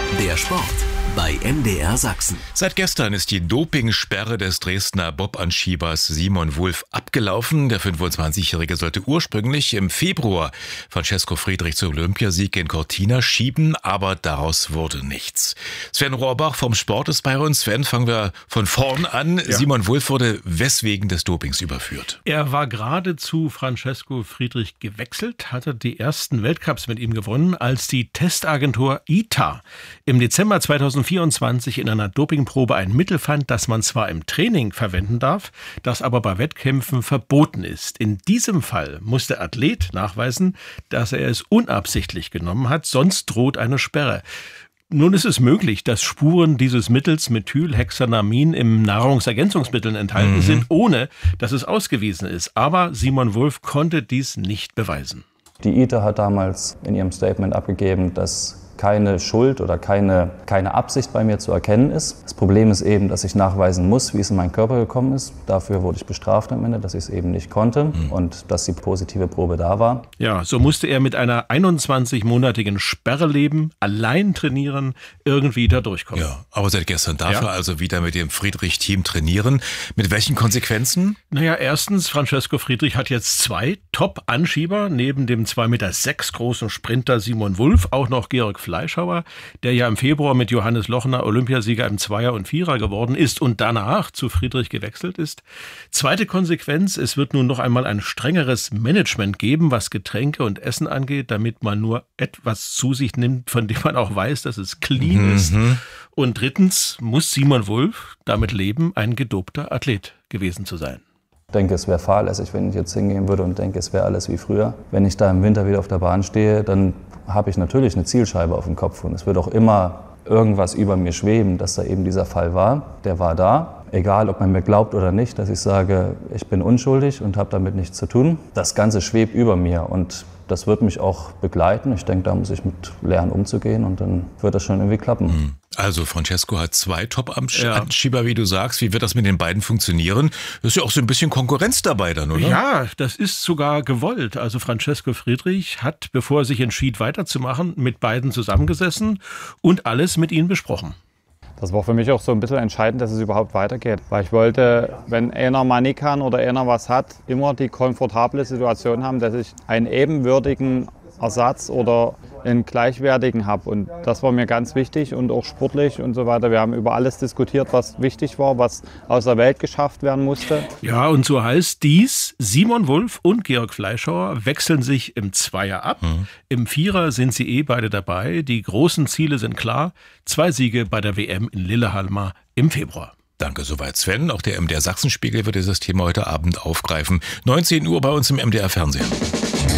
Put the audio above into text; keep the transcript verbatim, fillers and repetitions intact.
Der Sport bei M D R Sachsen. Seit gestern ist die Dopingsperre des Dresdner Bobanschiebers Simon Wulff abgelaufen. Der fünfundzwanzigjährige sollte ursprünglich im Februar Francesco Friedrich zum Olympiasieg in Cortina schieben, aber daraus wurde nichts. Sven Rohrbach vom Sport ist bei uns. Sven, fangen wir von vorn an. Ja. Simon Wulff wurde weswegen des Dopings überführt? Er war gerade zu Francesco Friedrich gewechselt, hatte die ersten Weltcups mit ihm gewonnen, als die Testagentur I T A im Dezember zweitausendvierundzwanzig in einer Dopingprobe ein Mittel fand, das man zwar im Training verwenden darf, das aber bei Wettkämpfen verboten ist. In diesem Fall muss der Athlet nachweisen, dass er es unabsichtlich genommen hat, sonst droht eine Sperre. Nun ist es möglich, dass Spuren dieses Mittels Methylhexanamin im Nahrungsergänzungsmitteln enthalten mhm. sind, ohne dass es ausgewiesen ist. Aber Simon Wulff konnte dies nicht beweisen. Die I T A hat damals in ihrem Statement abgegeben, dass keine Schuld oder keine, keine Absicht bei mir zu erkennen ist. Das Problem ist eben, dass ich nachweisen muss, wie es in meinen Körper gekommen ist. Dafür wurde ich bestraft am Ende, dass ich es eben nicht konnte mhm. und dass die positive Probe da war. Ja, so musste er mit einer einundzwanzigmonatigen Sperre leben, allein trainieren, irgendwie da durchkommen. Ja, aber seit gestern darf ja. er also wieder mit dem Friedrich-Team trainieren. Mit welchen Konsequenzen? Naja, erstens, Francesco Friedrich hat jetzt zwei Top-Anschieber, neben dem zwei Meter sechs großen Sprinter Simon Wulff, auch noch Georg Fleischhauer, der ja im Februar mit Johannes Lochner Olympiasieger im Zweier und Vierer geworden ist und danach zu Friedrich gewechselt ist. Zweite Konsequenz, es wird nun noch einmal ein strengeres Management geben, was Getränke und Essen angeht, damit man nur etwas zu sich nimmt, von dem man auch weiß, dass es clean mhm. ist. Und drittens muss Simon Wulff damit leben, ein gedopter Athlet gewesen zu sein. Ich denke, es wäre fahrlässig, wenn ich jetzt hingehen würde und denke, es wäre alles wie früher. Wenn ich da im Winter wieder auf der Bahn stehe, dann habe ich natürlich eine Zielscheibe auf dem Kopf. Und es wird auch immer irgendwas über mir schweben, dass da eben dieser Fall war. Der war da. Egal, ob man mir glaubt oder nicht, dass ich sage, ich bin unschuldig und habe damit nichts zu tun. Das Ganze schwebt über mir und das wird mich auch begleiten. Ich denke, da muss ich mit lernen, umzugehen und dann wird das schon irgendwie klappen. Also Francesco hat zwei Top-Anschieber, ja. wie du sagst. Wie wird das mit den beiden funktionieren? Ist ja auch so ein bisschen Konkurrenz dabei dann, oder? Ja, das ist sogar gewollt. Also Francesco Friedrich hat, bevor er sich entschied, weiterzumachen, mit beiden zusammengesessen und alles mit ihnen besprochen. Das war für mich auch so ein bisschen entscheidend, dass es überhaupt weitergeht. Weil ich wollte, wenn einer mal nicht kann oder einer was hat, immer die komfortable Situation haben, dass ich einen ebenwürdigen Ersatz oder einen gleichwertigen habe. Und das war mir ganz wichtig und auch sportlich und so weiter. Wir haben über alles diskutiert, was wichtig war, was aus der Welt geschafft werden musste. Ja, und so heißt dies, Simon Wulff und Georg Fleischhauer wechseln sich im Zweier ab. Mhm. Im Vierer sind sie eh beide dabei. Die großen Ziele sind klar. Zwei Siege bei der W M in Lillehammer im Februar. Danke, soweit Sven. Auch der M D R Sachsenspiegel wird dieses Thema heute Abend aufgreifen. neunzehn Uhr bei uns im M D R Fernsehen.